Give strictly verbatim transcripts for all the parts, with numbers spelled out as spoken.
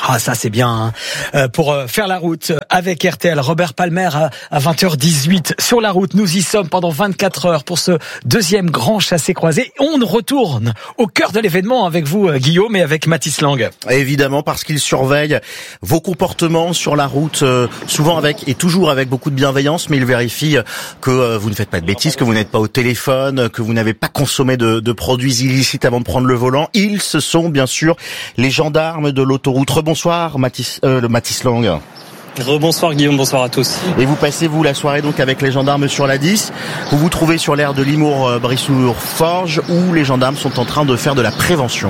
Ah, ça c'est bien hein. euh, pour euh, faire la route avec R T L. Robert Palmer à, à vingt heures dix-huit sur la route. Nous y sommes pendant vingt-quatre heures pour ce deuxième grand chassé-croisé. On retourne au cœur de l'événement avec vous, euh, Guillaume, et avec Mathis Lang. Évidemment, parce qu'il surveille vos comportements sur la route, euh, souvent avec et toujours avec beaucoup de bienveillance, mais il vérifie que euh, vous ne faites pas de bêtises, que vous n'êtes pas au téléphone, que vous n'avez pas consommé de, de produits illicites avant de prendre le volant. Ils, ce sont bien sûr les gendarmes de l'autoroute. Bonsoir Mathis, euh, le Mathis Lang. Rebonsoir Guillaume, bonsoir à tous. Et vous passez vous la soirée donc avec les gendarmes sur la dix. Vous vous trouvez sur l'aire de Limours-Brissoul-Forges où les gendarmes sont en train de faire de la prévention.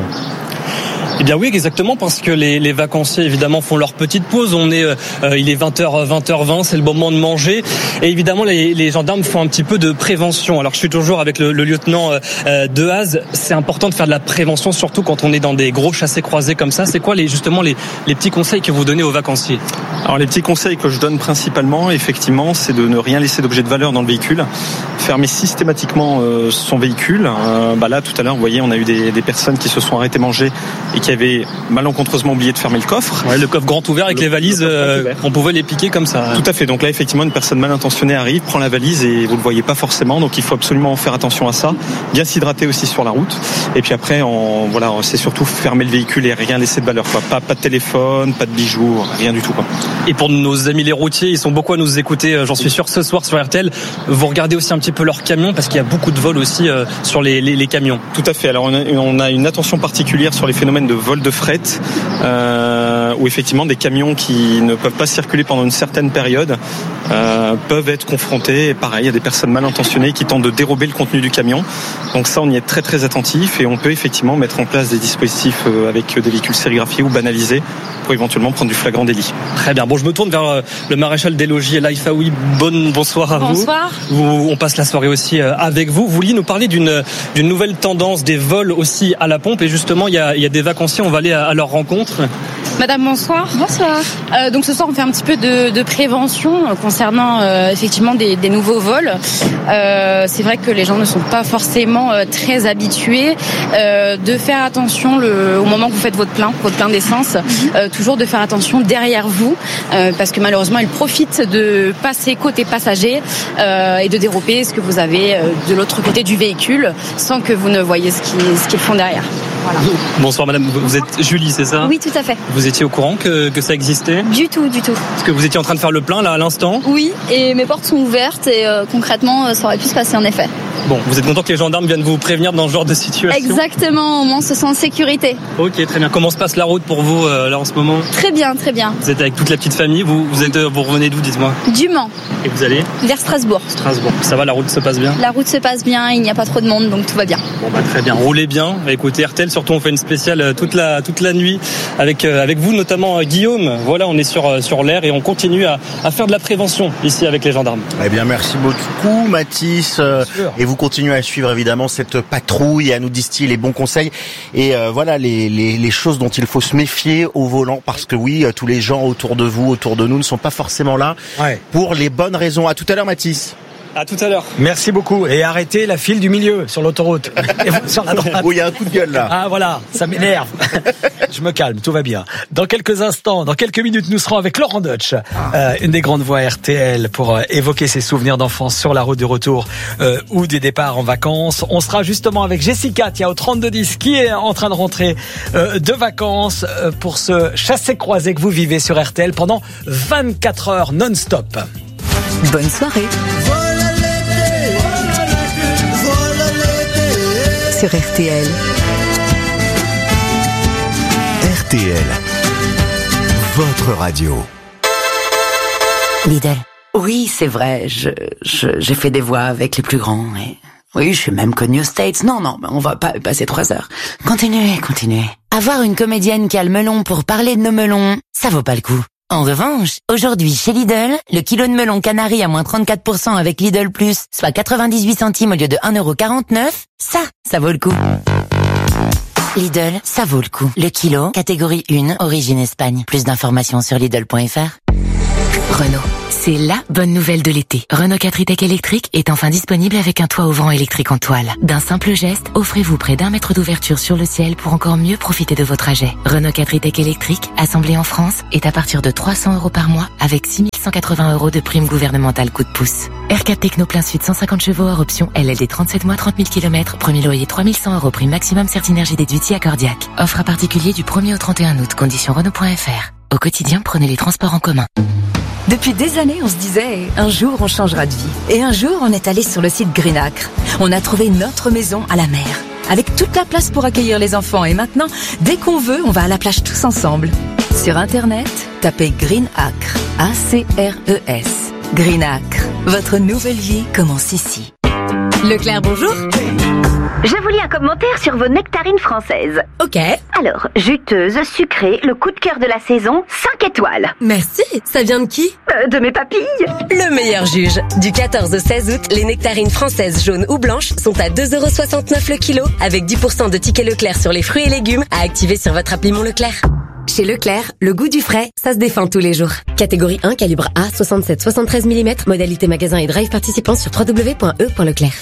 Eh bien oui, exactement, parce que les, les vacanciers évidemment font leur petite pause. On est, euh, il est vingt heures vingt, c'est le moment de manger. Et évidemment, les, les gendarmes font un petit peu de prévention. Alors je suis toujours avec le, le lieutenant euh, Dehaze. C'est important de faire de la prévention, surtout quand on est dans des gros chassés-croisés comme ça. C'est quoi les, justement les, les petits conseils que vous donnez aux vacanciers ? Alors les petits conseils que je donne principalement, effectivement, c'est de ne rien laisser d'objet de valeur dans le véhicule. Fermer systématiquement euh, son véhicule. Euh, bah là, tout à l'heure, vous voyez, on a eu des, des personnes qui se sont arrêtées manger et qui avaient malencontreusement oublié de fermer le coffre. Ouais, le coffre grand ouvert avec le, les valises, euh, on pouvait les piquer comme ça. Tout à fait. Donc là, effectivement, une personne mal intentionnée arrive, prend la valise et vous le voyez pas forcément. Donc il faut absolument faire attention à ça. Bien s'hydrater aussi sur la route. Et puis après, on, voilà, c'est surtout fermer le véhicule et rien laisser de valeur. Quoi. Pas, pas de téléphone, pas de bijoux, rien du tout. Quoi. Et pour nos amis les routiers, ils sont beaucoup à nous écouter. J'en suis sûr ce soir sur R T L. Vous regardez aussi un petit peu leurs camions parce qu'il y a beaucoup de vols aussi euh, sur les, les, les camions. Tout à fait. Alors on a, on a une attention particulière sur les phénomènes de vol de fret. Euh, où effectivement des camions qui ne peuvent pas circuler pendant une certaine période euh, peuvent être confrontés, pareil, à des personnes mal intentionnées qui tentent de dérober le contenu du camion. Donc ça, on y est très très attentif et on peut effectivement mettre en place des dispositifs avec des véhicules sérigraphiés ou banalisés pour éventuellement prendre du flagrant délit. Très bien. Bon, je me tourne vers le maréchal des logis, Laïf Aoui. Bonne, bonsoir à bonsoir. vous. Bonsoir. On passe la soirée aussi avec vous. Vous vouliez nous parler d'une, d'une nouvelle tendance des vols aussi à la pompe et justement, il y a, il y a des vacanciers, on va aller à, à leur rencontre. Madame, bonsoir. Bonsoir. Euh, donc ce soir, on fait un petit peu de, de prévention euh, concernant euh, effectivement des, des nouveaux vols. Euh, c'est vrai que les gens ne sont pas forcément euh, très habitués. Euh, de faire attention le, au moment que vous faites votre plein, votre plein d'essence, mm-hmm. euh, toujours de faire attention derrière vous, euh, parce que malheureusement, ils profitent de passer côté passager euh, et de dérober ce que vous avez euh, de l'autre côté du véhicule, sans que vous ne voyez ce qu'ils, ce qu'ils font derrière. Voilà. Bonsoir madame, vous êtes Julie, c'est ça ? Oui, tout à fait. Vous étiez au courant que, que ça existait ? Du tout, du tout. Est-ce que vous étiez en train de faire le plein là à l'instant ? Oui, et mes portes sont ouvertes et euh, concrètement ça aurait pu se passer en effet. Bon, vous êtes content que les gendarmes viennent vous prévenir dans ce genre de situation ? Exactement, au moins on se sent en sécurité. Ok, très bien. Comment se passe la route pour vous euh, là en ce moment ? Très bien, très bien. Vous êtes avec toute la petite famille, vous, vous, êtes, vous revenez d'où, dites-moi ? Du Mans. Et vous allez ? Vers Strasbourg. Strasbourg. Ça va, la route se passe bien ? La route se passe bien, il n'y a pas trop de monde, donc tout va bien. Bon bah très bien, roulez bien. Écoutez R T L, surtout on fait une spéciale toute la toute la nuit avec euh, avec vous notamment euh, Guillaume. Voilà, on est sur euh, sur l'air et on continue à, à faire de la prévention ici avec les gendarmes. Eh bien merci beaucoup Mathis euh, et vous continuez à suivre évidemment cette patrouille et à nous distiller les bons conseils et euh, voilà les, les les choses dont il faut se méfier au volant parce que oui, tous les gens autour de vous, autour de nous ne sont pas forcément là ouais. pour les bonnes raisons. À tout à l'heure Mathis. À tout à l'heure. Merci beaucoup. Et arrêtez la file du milieu sur l'autoroute. Et vous, sur la droite. Oh, il y a un coup de gueule là. Ah voilà, ça m'énerve. Je me calme, tout va bien. Dans quelques instants, dans quelques minutes, nous serons avec Laurent Deutsch, euh, une des grandes voix R T L, pour euh, évoquer ses souvenirs d'enfance sur la route du retour euh, ou des départs en vacances. On sera justement avec Jessica, tiens, au trente-deux dix, qui est en train de rentrer euh, de vacances euh, pour ce chassé-croisé que vous vivez sur R T L pendant vingt-quatre heures non-stop. Bonne soirée. Sur R T L. R T L, votre radio. Lidl. Oui, c'est vrai, je, je, j'ai fait des voix avec les plus grands et... Oui, je suis même connue aux States. Non, non, on va pas passer trois heures. Continuez, continuez. Avoir une comédienne qui a le melon pour parler de nos melons, ça vaut pas le coup. En revanche, aujourd'hui chez Lidl, le kilo de melon canari à moins trente-quatre pour cent avec Lidl Plus, soit quatre-vingt-dix-huit centimes au lieu de un euro quarante-neuf, ça, ça vaut le coup. Lidl, ça vaut le coup. Le kilo, catégorie un, origine Espagne. Plus d'informations sur Lidl point F R. Renault. C'est la bonne nouvelle de l'été. Renault quatre e-Tech électrique est enfin disponible avec un toit ouvrant électrique en toile. D'un simple geste, offrez-vous près d'un mètre d'ouverture sur le ciel pour encore mieux profiter de vos trajets. Renault quatre e-Tech électrique, assemblé en France, est à partir de trois cents euros par mois avec six mille cent quatre-vingts euros de prime gouvernementale coup de pouce. R quatre Techno plein sud cent cinquante chevaux hors option L L D trente-sept mois trente mille kilomètres, premier loyer trois mille cent euros prime maximum Certinergie déduite Accordiac. Offre à particulier du premier au trente et un août, conditions Renault point F R. Au quotidien, prenez les transports en commun. Depuis des années, on se disait, un jour on changera de vie. Et un jour, on est allé sur le site Greenacre. On a trouvé notre maison à la mer, avec toute la place pour accueillir les enfants. Et maintenant, dès qu'on veut, on va à la plage tous ensemble. Sur Internet, tapez Greenacre, A C R E S. Greenacre, votre nouvelle vie commence ici. Leclerc, bonjour. Je vous lis un commentaire sur vos nectarines françaises. Ok. Alors, juteuse, sucrée, le coup de cœur de la saison, cinq étoiles. Merci. Ça vient de qui? euh, De mes papilles. Le meilleur juge. Du quatorze au seize août, les nectarines françaises jaunes ou blanches sont à deux euros soixante-neuf le kilo, avec dix pour cent de tickets Leclerc sur les fruits et légumes à activer sur votre appli Mon Leclerc. Chez Leclerc, le goût du frais, ça se défend tous les jours. Catégorie un, calibre A, soixante-sept soixante-treize millimètres, modalité magasin et drive participant sur w w w point e point leclerc.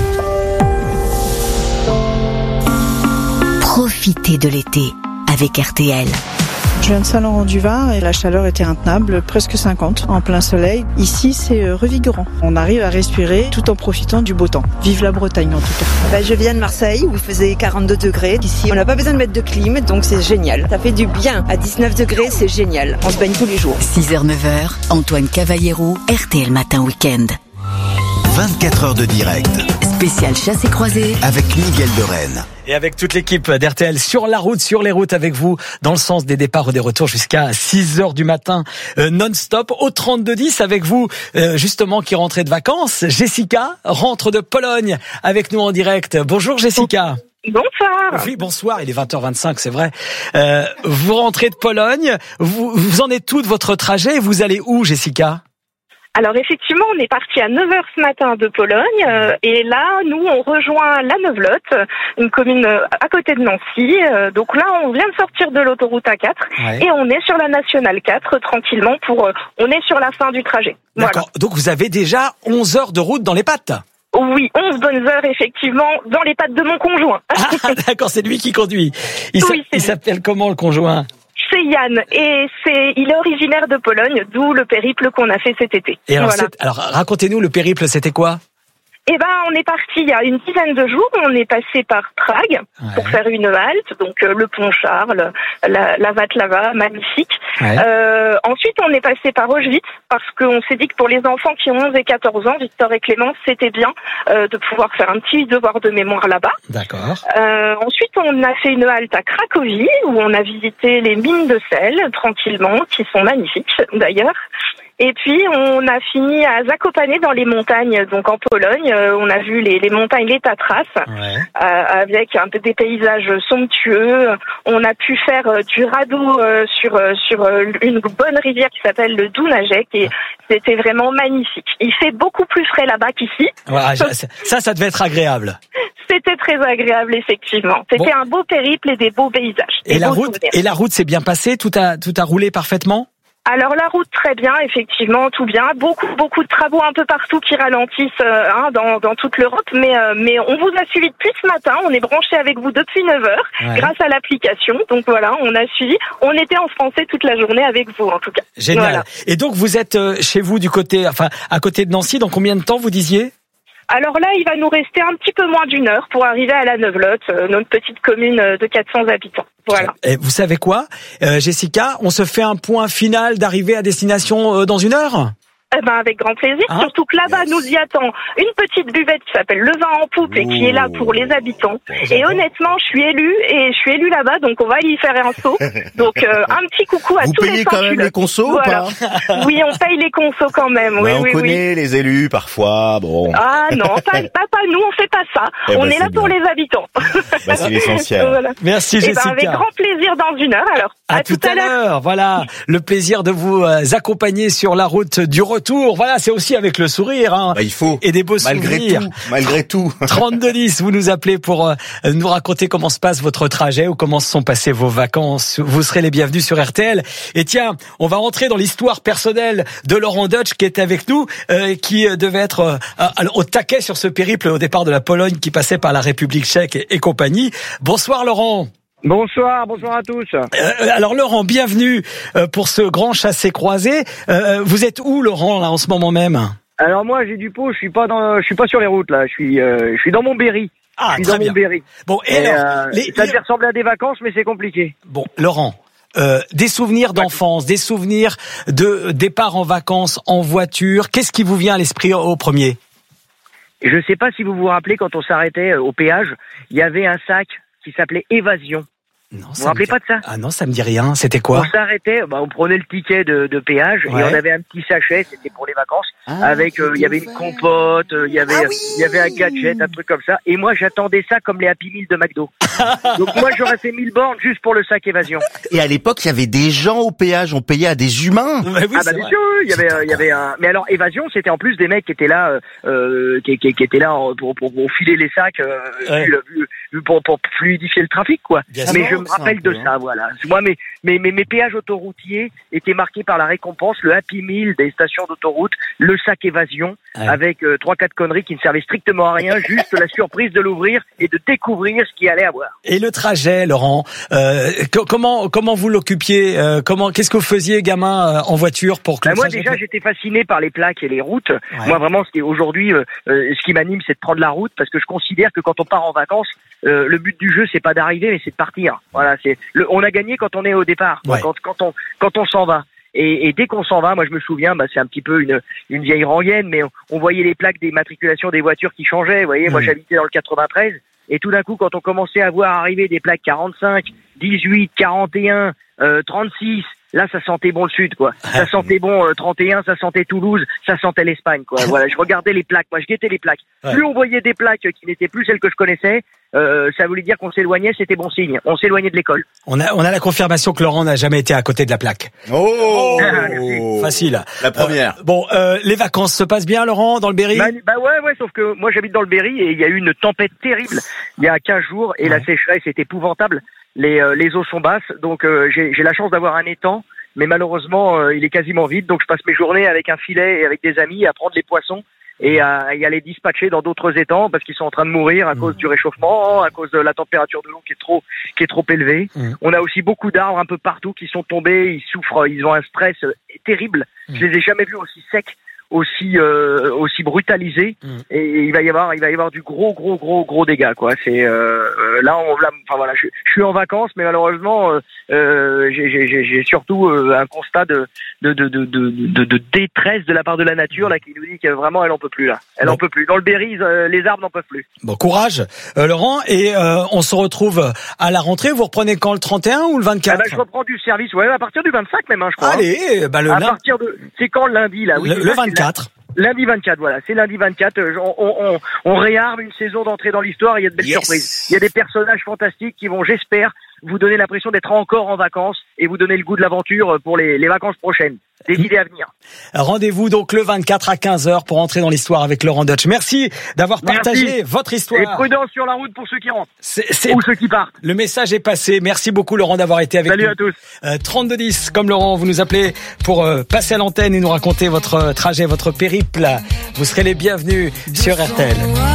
Profitez de l'été avec R T L. Je viens de Saint-Laurent-du-Var et la chaleur était intenable, presque cinquante, en plein soleil. Ici, c'est revigorant. On arrive à respirer tout en profitant du beau temps. Vive la Bretagne en tout cas. Bah, je viens de Marseille où il faisait quarante-deux degrés. Ici, on n'a pas besoin de mettre de clim, donc c'est génial. Ça fait du bien. À dix-neuf degrés, c'est génial. On se baigne tous les jours. six heures neuf heures, Antoine Cavallero, R T L Matin Week-end. vingt-quatre heures de direct. Spécial chasse et croisée avec Miguel de Rennes. Et avec toute l'équipe d'R T L sur la route, sur les routes avec vous, dans le sens des départs ou des retours jusqu'à six heures du matin, euh, non-stop, au trente-deux dix avec vous, euh, justement, qui rentrez de vacances. Jessica rentre de Pologne avec nous en direct. Bonjour Jessica. Bonsoir. Oui, bonsoir. Il est vingt heures vingt-cinq, c'est vrai. Euh, vous rentrez de Pologne. Vous, vous en êtes tout de votre trajet. Vous allez où, Jessica ? Alors effectivement, on est parti à neuf heures ce matin de Pologne euh, et là, nous, on rejoint la Neuvelotte, une commune à côté de Nancy. Euh, donc là, on vient de sortir de l'autoroute A quatre ouais. et on est sur la Nationale quatre tranquillement pour... Euh, on est sur la fin du trajet. D'accord. Voilà. Donc vous avez déjà onze heures de route dans les pattes. Oui, onze bonnes heures, effectivement, dans les pattes de mon conjoint. Ah, d'accord, c'est lui qui conduit. Il, oui, il s'appelle comment, le conjoint ? C'est Yann et c'est il est originaire de Pologne, d'où le périple qu'on a fait cet été. Et alors, voilà. alors racontez-nous, le périple, c'était quoi ? Eh ben, on est parti il y a une dizaine de jours. On est passé par Prague ouais. pour faire une halte, donc euh, le pont Charles, la, la Václava, magnifique. Ouais. Euh, ensuite, on est passé par Auschwitz parce qu'on s'est dit que pour les enfants qui ont onze et quatorze ans, Victor et Clémence, c'était bien euh, de pouvoir faire un petit devoir de mémoire là-bas. D'accord. Euh, ensuite, on a fait une halte à Cracovie où on a visité les mines de sel tranquillement, qui sont magnifiques d'ailleurs. Et puis, on a fini à Zakopane dans les montagnes, donc en Pologne. Euh, on a vu les, les montagnes, les Tatras, ouais. euh, avec un peu des paysages somptueux. On a pu faire euh, du radeau euh, sur euh, sur euh, une bonne rivière qui s'appelle le Dunajec et c'était vraiment magnifique. Il fait beaucoup plus frais là-bas qu'ici. Ouais, ça, ça devait être agréable. C'était très agréable, effectivement. C'était bon. Un beau périple et des beaux paysages. Et la route, souvenirs. et la route s'est bien passée? Tout a tout a roulé parfaitement? Alors la route très bien, effectivement, tout bien. Beaucoup, beaucoup de travaux un peu partout qui ralentissent euh, hein, dans, dans toute l'Europe, mais euh, mais on vous a suivi depuis ce matin. On est branché avec vous depuis neuf heures ouais. grâce à l'application. Donc voilà, on a suivi. On était en français toute la journée avec vous, en tout cas. Génial. Voilà. Et donc vous êtes chez vous du côté, enfin à côté de Nancy. Dans combien de temps vous disiez? Alors là, il va nous rester un petit peu moins d'une heure pour arriver à la Neuvelotte, euh, notre petite commune de quatre cents habitants. Voilà. Et vous savez quoi, euh, Jessica, on se fait un point final d'arrivée à destination euh, dans une heure? Eh ben avec grand plaisir, hein surtout que là-bas nous y attend une petite buvette qui s'appelle le vin en poupe et qui est là pour les habitants. Et honnêtement, je suis élue et je suis élue là-bas, donc on va y faire un saut. Donc euh, un petit coucou à vous tous les payez quand même les consos voilà. ou pas? Oui, on paye les consos quand même. Bah, oui, on oui, connaît oui. les élus parfois, bon. Ah non, pas, pas, pas nous, on fait pas ça. Eh on ben, est là bien. pour les habitants. Bah, c'est l'essentiel. Voilà. Merci et Jessica. Ben, avec grand plaisir dans une heure. Alors à, à tout, tout à l'heure. Voilà, le plaisir de vous accompagner sur la route du retour. retour. Voilà, c'est aussi avec le sourire, hein. Bah, il faut. Et des beaux malgré souvenirs. Tout, malgré tout. trente-deux dix, vous nous appelez pour euh, nous raconter comment se passe votre trajet ou comment se sont passées vos vacances. Vous serez les bienvenus sur R T L. Et tiens, on va rentrer dans l'histoire personnelle de Laurent Deutsch qui est avec nous, euh, qui devait être euh, au taquet sur ce périple au départ de la Pologne qui passait par la République tchèque et, et compagnie. Bonsoir Laurent. Bonsoir, bonsoir à tous. Euh, alors Laurent, bienvenue euh, pour ce grand chassé-croisé. Euh, vous êtes où Laurent là en ce moment même? Alors moi j'ai du pot, je suis pas dans, je suis pas sur les routes là, je suis, euh, je suis dans mon Berry. Ah, je suis très dans bien. mon Berry. Bon, et, et alors, euh, les, ça les... devait ressembler à des vacances, mais c'est compliqué. Bon, Laurent. Euh, des souvenirs d'enfance, des souvenirs de départ en vacances en voiture. Qu'est-ce qui vous vient à l'esprit au premier? Je sais pas si vous vous rappelez quand on s'arrêtait au péage, il y avait un sac qui s'appelait Évasion. Non, vous vous rappelez dit... pas de ça? Ah non, ça me dit rien. C'était quoi? On s'arrêtait, bah, on prenait le ticket de, de péage ouais. et on avait un petit sachet, c'était pour les vacances, ah, avec il euh, y avait une compote, il euh, y avait, il ah oui y avait un gadget, un truc comme ça. Et moi, j'attendais ça comme les Happy Meal de McDo. Donc moi, j'aurais fait mille bornes juste pour le sac Évasion. Et à l'époque, il y avait des gens au péage, on payait à des humains. Oui, ah bah bien sûr, il y avait, il y avait un. Mais alors Évasion, c'était en plus des mecs qui étaient là, euh, qui, qui, qui étaient là pour, pour, pour filer les sacs, euh, ouais. pour, pour fluidifier le trafic, quoi. Bien mais je me rappelle de ça. Voilà. Moi, mes, mes, mes, mes péages autoroutiers étaient marqués par la récompense, le Happy Meal des stations d'autoroute, le sac Évasion, ouais. avec euh, trois, quatre conneries qui ne servaient strictement à rien, juste la surprise de l'ouvrir et de découvrir ce qu'il allait avoir. Et le trajet, Laurent, euh, comment, comment vous l'occupiez, euh, comment, qu'est-ce que vous faisiez, gamin, euh, en voiture pour que bah le moi, trajet... déjà, j'étais fasciné par les plaques et les routes. Ouais. Moi, vraiment, ce qui, aujourd'hui, euh, euh, ce qui m'anime, c'est de prendre la route parce que je considère que quand on part en vacances, euh, le but du jeu, c'est pas d'arriver, mais c'est de partir. Voilà, c'est le, on a gagné quand on est au départ, ouais. quand, quand on quand on s'en va. Et, et dès qu'on s'en va, moi je me souviens, bah, c'est un petit peu une, une vieille rengaine, mais on, on voyait les plaques d'immatriculation des voitures qui changeaient. Vous voyez, mmh. moi j'habitais dans le quatre-vingt-treize, et tout d'un coup, quand on commençait à voir arriver des plaques quarante-cinq, dix-huit, quarante et un, euh, trente-six, là ça sentait bon le sud, quoi. Ça sentait bon euh, trente et un, ça sentait Toulouse, ça sentait l'Espagne, quoi. Voilà, je regardais les plaques, moi je guettais les plaques. Ouais. Plus on voyait des plaques qui n'étaient plus celles que je connaissais, euh, ça voulait dire qu'on s'éloignait, c'était bon signe. On s'éloignait de l'école. On a, on a la confirmation que Laurent n'a jamais été à côté de la plaque. Oh, oh facile. La première. Euh, bon, euh, les vacances se passent bien, Laurent, dans le Berry? Bah, bah ouais, ouais, sauf que moi j'habite dans le Berry et il y a eu une tempête terrible il y a quinze jours et ouais. la sécheresse est épouvantable. Les, euh, les eaux sont basses, donc euh, j'ai, j'ai la chance d'avoir un étang, mais malheureusement euh, il est quasiment vide, donc je passe mes journées avec un filet et avec des amis à prendre les poissons et à, et à les dispatcher dans d'autres étangs parce qu'ils sont en train de mourir à mmh. cause du réchauffement, à cause de la température de l'eau qui est trop qui est trop élevée. Mmh. On a aussi beaucoup d'arbres un peu partout qui sont tombés, ils souffrent, ils ont un stress terrible. Mmh. Je les ai jamais vus aussi secs, aussi euh, aussi brutalisés mmh. et il va y avoir il va y avoir du gros gros gros gros dégâts, quoi. C'est euh, là on là, enfin voilà, je, je suis en vacances, mais malheureusement euh, euh, j'ai, j'ai, j'ai surtout euh, un constat de de, de de de de détresse de la part de la nature là qui nous dit que vraiment elle en peut plus là, elle bon. en peut plus. Dans le Berry, euh, les arbres n'en peuvent plus. Bon courage, euh, Laurent, et euh, on se retrouve à la rentrée. Vous reprenez quand, le trente et un ou le vingt-quatre? Ah bah, je reprends du service, ouais, à partir du vingt-cinq même, hein, je crois. Allez, bah le à partir de, c'est quand lundi là? Oui, le, le vingt-quatre. Lundi vingt-quatre, voilà, c'est lundi vingt-quatre. On, on, on, on réarme une saison d'entrée dans l'histoire. Il y a de belles yes. surprises. Il y a des personnages fantastiques qui vont, j'espère, vous donner l'impression d'être encore en vacances et vous donner le goût de l'aventure pour les, les vacances prochaines. Des idées à venir. Rendez-vous donc le vingt-quatre à quinze heures pour entrer dans l'histoire avec Laurent Deutsch. Merci d'avoir partagé Merci. votre histoire. Et prudence sur la route pour ceux qui rentrent. C'est, c'est... Ou ceux qui partent. Le message est passé. Merci beaucoup Laurent d'avoir été avec Salut nous. Salut à tous. Euh, trente-deux dix, comme Laurent, vous nous appelez pour euh, passer à l'antenne et nous raconter votre trajet, votre périple. Vous serez les bienvenus sur R T L.